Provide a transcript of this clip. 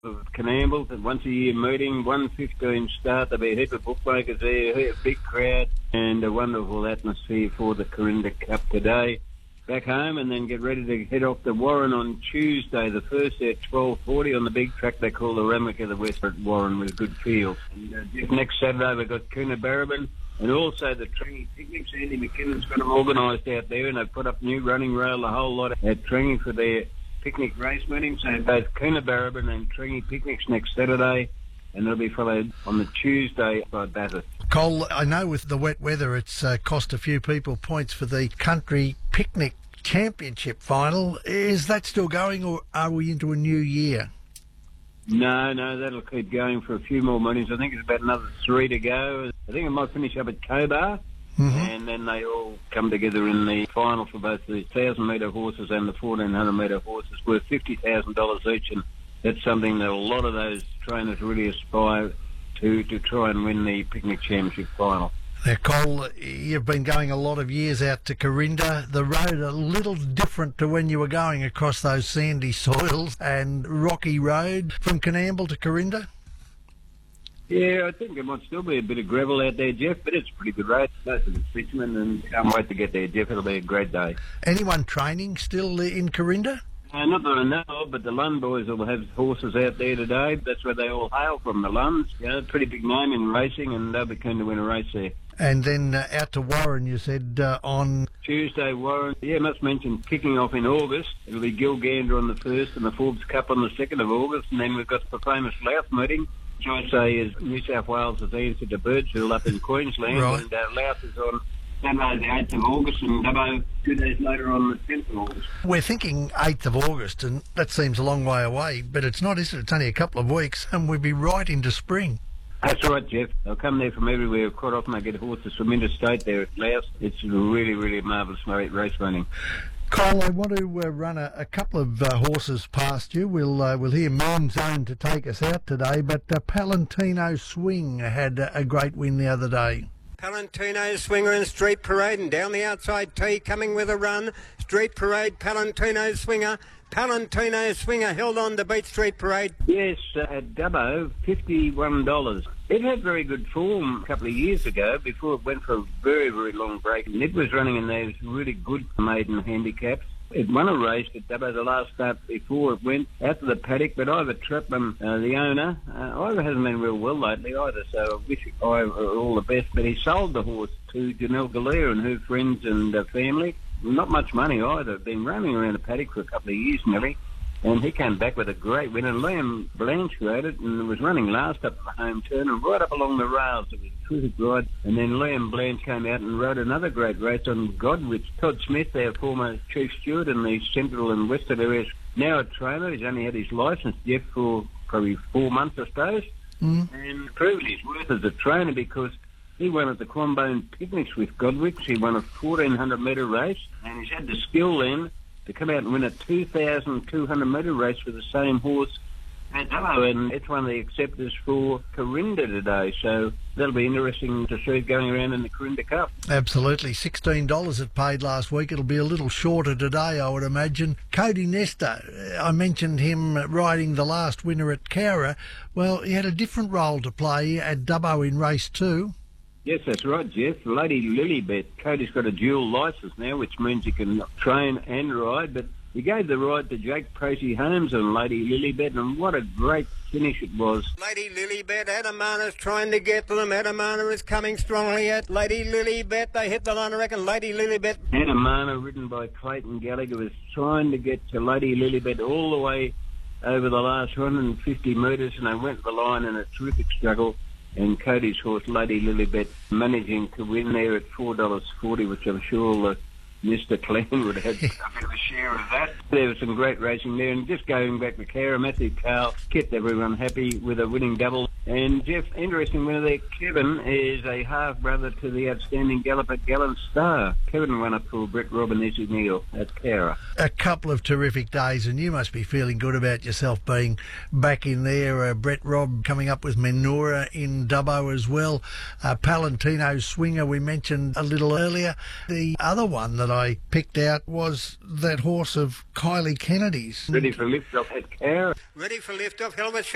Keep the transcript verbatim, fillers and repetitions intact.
of Canamble, a once a year meeting, one fifteen start. There'll be a heap of bookmakers there, a big crowd, and a wonderful atmosphere for the Corinda Cup today. Back home, and then get ready to head off to Warren on Tuesday, the first at twelve forty on the big track they call the Ramac of the West at Warren with good field. And, uh, next Saturday we've got Coonabarabran and also the Trangie Picnics. Andy McKinnon's got them organised out there, and they've put up new running rail, a whole lot at Trangie for their picnic race meeting. So both Coonabarabran and Trangie Picnics next Saturday, and it'll be followed on the Tuesday by Bathurst. Cole, I know with the wet weather it's uh, cost a few people points for the Country Picnic Championship final. Is that still going, or are we into a new year? No, no, that'll keep going for a few more meetings. I think it's about another three to go. I think it might finish up at Cobar, mm-hmm. and then they all come together in the final for both the one thousand metre horses and the fourteen hundred metre horses, worth fifty thousand dollars each, and that's something that a lot of those trainers really aspire to, to try and win the Picnic Championship final. Now, Cole, you've been going a lot of years out to Corinda. The road a little different to when you were going across those sandy soils and rocky road from Canamble to Corinda? Yeah, I think there might still be a bit of gravel out there, Jeff, but it's a pretty good road. Most of it's bitumen, and can't wait to get there, Jeff. It'll be a great day. Anyone training still in Corinda? Uh, not that I know of, but the Lund boys will have horses out there today. That's where they all hail from, the Lunds. You know, pretty big name in racing, and they'll be keen to win a race there. And then uh, out to Warren, you said, uh, on... Tuesday, Warren. Yeah, must mention kicking off in August. It'll be Gilgander on the first and the Forbes Cup on the second of August. And then we've got the famous Louth meeting, which I say is New South Wales has answered to Birdsville up in Queensland. Right. And uh, Louth is on Dubbo the eighth of August, and Dubbo two days later on the tenth of August. We're thinking eighth of August, and that seems a long way away, but it's not, is it? It's only a couple of weeks, and we'll be right into spring. That's right, Jeff. They'll come there from everywhere. Quite often they get horses from interstate there at Louth. It's really, really marvellous race running. Cole, I want to uh, run a, a couple of uh, horses past you. We'll uh, we'll hear Moon Zone to take us out today, but uh, Palantino Swing had uh, a great win the other day. Palantino Swinger and Street Parade, and down the outside tee coming with a run. Street Parade, Palantino Swinger. Palantino Swinger held on to beat Street Parade. Yes, uh, at Dubbo, fifty-one dollars. It had very good form a couple of years ago before it went for a very, very long break. And it was running in those really good maiden handicaps. It won a race at Dubbo the last start before it went out to the paddock, but Ivor Trapman, uh, the owner, uh, Ivor hasn't been real well lately either, so I wish Ivor all the best. But he sold the horse to Janelle Galea and her friends and uh, family. Not much money either. Been roaming around the paddock for a couple of years nearly, and he came back with a great win. And Liam Blanche rode it and was running last up the home turn and right up along the rails. It was a terrific ride. And then Liam Blanche came out and rode another great race on Godwich. Todd Smith, our former chief steward in the central and western areas, now a trainer. He's only had his licence, Jeff, for probably four months, I suppose, mm. and proved his worth as a trainer because he won at the Quambone Picnics with Godwich. He won a fourteen hundred metre race, and he's had the skill then to come out and win a two thousand two hundred metre race with the same horse at Dubbo, and it's one of the acceptors for Corinda today. So that'll be interesting to see it going around in the Corinda Cup. Absolutely. sixteen dollars it paid last week. It'll be a little shorter today, I would imagine. Cody Nestor, I mentioned him riding the last winner at Cowra. Well, he had a different role to play at Dubbo in race two. Yes, that's right, Jeff. Lady Lilybet. Cody's got a dual licence now, which means he can train and ride, but he gave the ride to Jake Tracy Holmes and Lady Lilybet, and what a great finish it was. Lady Lilybet, Adamana's trying to get to them. Adamana is coming strongly at Lady Lilybet. They hit the line, I reckon. Lady Lilybet. Adamana, ridden by Clayton Gallagher, was trying to get to Lady Lilybet all the way over the last one hundred fifty metres, and they went to the line in a terrific struggle. And Cody's horse, Lady Lilybet, managing to win there at four dollars forty, which I'm sure uh, Mister Clean would have had a bit of a share of that. There was some great racing there, and just going back to Cowra, Matthew Carl kept everyone happy with a winning double. And Jeff, interesting winner there, Kevin, is a half-brother to the outstanding galloper Gallant Star. Kevin won up for Brett Robinesi Neal at Cowra. A couple of terrific days, and you must be feeling good about yourself being back in there. Uh, Brett Robb coming up with Menora in Dubbo as well. Uh, Palantino Swinger we mentioned a little earlier. The other one that I picked out was that horse of Kylie Kennedy's. Ready for lift-off at Cowra. Ready for lift-off, hell of a